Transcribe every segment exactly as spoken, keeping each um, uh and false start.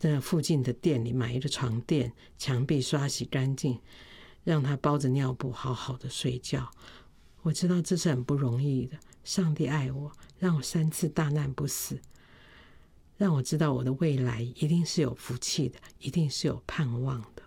在附近的店里买一个床垫，墙壁刷洗干净，让他包着尿布好好的睡觉。我知道这是很不容易的，上帝爱我，让我三次大难不死，让我知道我的未来一定是有福气的，一定是有盼望的。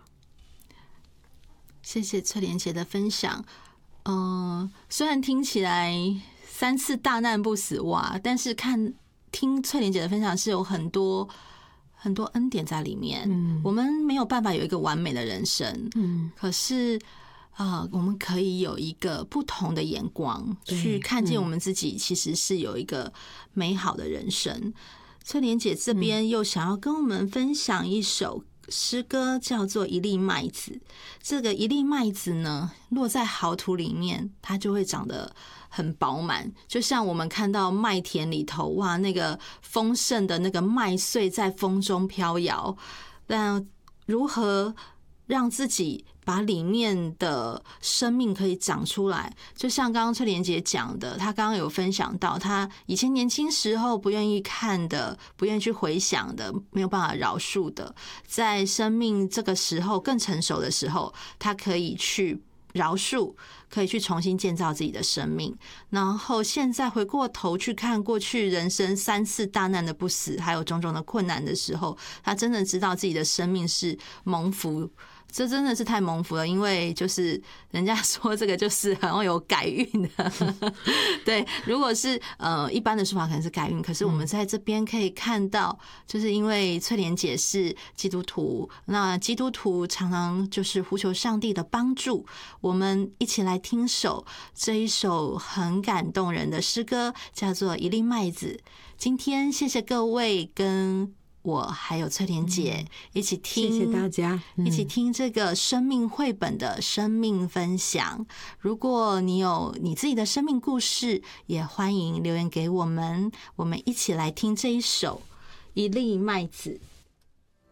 谢谢翠莲姐的分享。嗯、呃，虽然听起来三次大难不死哇，但是看听翠莲姐的分享是有很多很多恩典在里面。嗯，我们没有办法有一个完美的人生，嗯，可是啊、呃，我们可以有一个不同的眼光去看见我们自己，其实是有一个美好的人生。翠莲姐这边又想要跟我们分享一首诗歌，叫做一粒麦子。这个一粒麦子呢，落在好土里面，它就会长得很饱满，就像我们看到麦田里头，哇，那个丰盛的那个麦穗在风中飘摇。但如何让自己把里面的生命可以长出来，就像刚刚翠莲姐讲的，她刚刚有分享到，她以前年轻时候不愿意看的，不愿意去回想的，没有办法饶恕的，在生命这个时候更成熟的时候，她可以去饶恕，可以去重新建造自己的生命。然后现在回过头去看过去人生三次大难的不死，还有种种的困难的时候，她真的知道自己的生命是蒙福。这真的是太蒙福了，因为就是人家说这个就是好像有改运的，对，如果是呃一般的说法可能是改运，可是我们在这边可以看到，就是因为翠莲姐是基督徒，那基督徒常常就是呼求上帝的帮助。我们一起来听首这一首很感动人的诗歌，叫做《一粒麦子》。今天谢谢各位跟我还有翠莲姐一起听， 谢谢大家， 嗯、一起听这个生命绘本的生命分享。如果你有你自己的生命故事，也欢迎留言给我们，我们一起来听这一首《一粒麦子》。